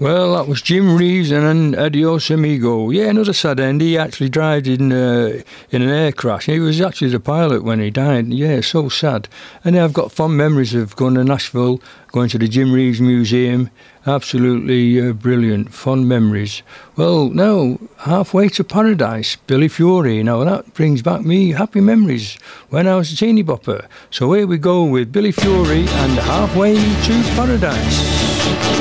Well, that was Jim Reeves and Adios Amigo. Yeah, another sad end. He actually died in an air crash. He was actually the pilot when he died. Yeah, so sad. And I've got fond memories of going to Nashville, going to the Jim Reeves Museum. Absolutely brilliant, fond memories. Well, now, Halfway to Paradise, Billy Fury. Now, that brings back me happy memories when I was a teeny bopper. So here we go with Billy Fury and Halfway to Paradise.